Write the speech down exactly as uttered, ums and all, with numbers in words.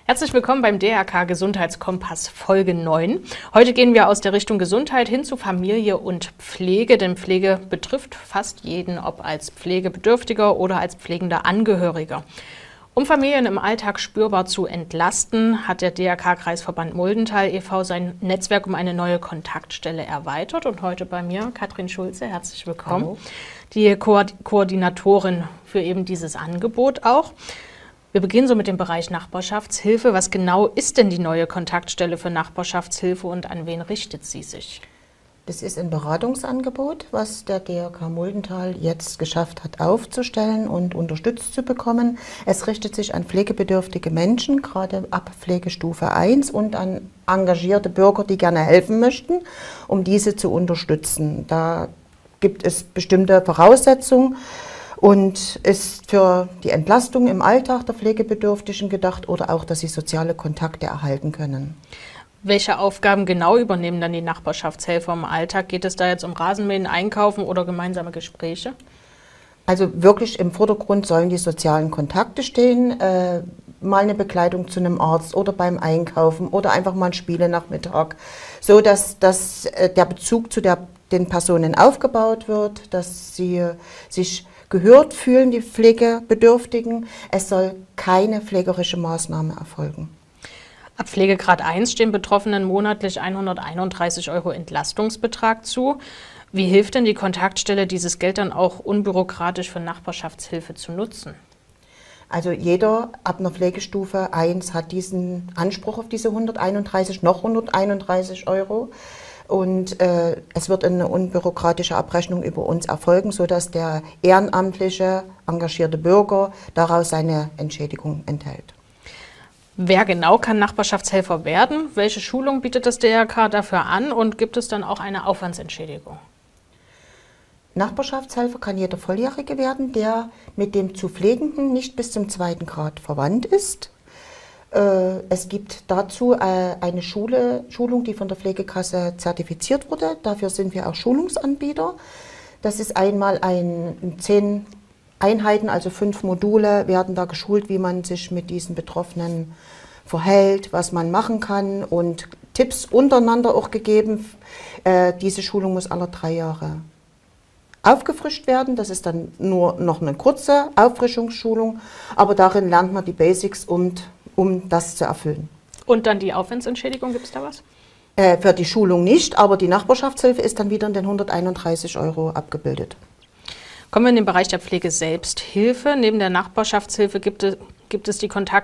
Herzlich willkommen beim D R K Gesundheitskompass Folge neun. Heute gehen wir aus der Richtung Gesundheit hin zu Familie und Pflege, denn Pflege betrifft fast jeden, ob als Pflegebedürftiger oder als pflegender Angehöriger. Um Familien im Alltag spürbar zu entlasten, hat der D R K-Kreisverband Muldental e V sein Netzwerk um eine neue Kontaktstelle erweitert. Und heute bei mir Katrin Schulze, herzlich willkommen, Hallo. Die Ko Koordinatorin für eben dieses Angebot auch. Wir beginnen so mit dem Bereich Nachbarschaftshilfe. Was genau ist denn die neue Kontaktstelle für Nachbarschaftshilfe und an wen richtet sie sich? Das ist ein Beratungsangebot, was der D R K Muldental jetzt geschafft hat aufzustellen und unterstützt zu bekommen. Es richtet sich an pflegebedürftige Menschen, gerade ab Pflegestufe eins, und an engagierte Bürger, die gerne helfen möchten, um diese zu unterstützen. Da gibt es bestimmte Voraussetzungen und ist für die Entlastung im Alltag der Pflegebedürftigen gedacht oder auch, dass sie soziale Kontakte erhalten können. Welche Aufgaben genau übernehmen dann die Nachbarschaftshelfer im Alltag? Geht es da jetzt um Rasenmähen, Einkaufen oder gemeinsame Gespräche? Also wirklich im Vordergrund sollen die sozialen Kontakte stehen, äh, mal eine Begleitung zu einem Arzt oder beim Einkaufen oder einfach mal ein Spielenachmittag, so dass, dass äh, der Bezug zu der, den Personen aufgebaut wird, dass sie äh, sich gehört fühlen, die Pflegebedürftigen. Es soll keine pflegerische Maßnahme erfolgen. Ab Pflegegrad eins stehen Betroffenen monatlich hunderteinunddreißig Euro Entlastungsbetrag zu. Wie hilft denn die Kontaktstelle, dieses Geld dann auch unbürokratisch für Nachbarschaftshilfe zu nutzen? Also jeder ab einer Pflegestufe eins hat diesen Anspruch auf diese hunderteinunddreißig, noch hunderteinunddreißig Euro. Und äh, es wird eine unbürokratische Abrechnung über uns erfolgen, sodass der ehrenamtliche, engagierte Bürger daraus seine Entschädigung enthält. Wer genau kann Nachbarschaftshelfer werden? Welche Schulung bietet das D R K dafür an und gibt es dann auch eine Aufwandsentschädigung? Nachbarschaftshelfer kann jeder Volljährige werden, der mit dem zu Pflegenden nicht bis zum zweiten Grad verwandt ist. Äh, es gibt dazu äh, eine Schule, Schulung, die von der Pflegekasse zertifiziert wurde. Dafür sind wir auch Schulungsanbieter. Das ist einmal ein zehn Einheiten, also fünf Module, werden da geschult, wie man sich mit diesen Betroffenen verhält, was man machen kann, und Tipps untereinander auch gegeben. Äh, diese Schulung muss alle drei Jahre aufgefrischt werden. Das ist dann nur noch eine kurze Auffrischungsschulung, aber darin lernt man die Basics, um, um das zu erfüllen. Und dann die Aufwandsentschädigung, gibt es da was? Äh, für die Schulung nicht, aber die Nachbarschaftshilfe ist dann wieder in den hunderteinunddreißig Euro abgebildet. Kommen wir in den Bereich der Pflege-Selbsthilfe. Neben der Nachbarschaftshilfe gibt es, gibt es die Kontakt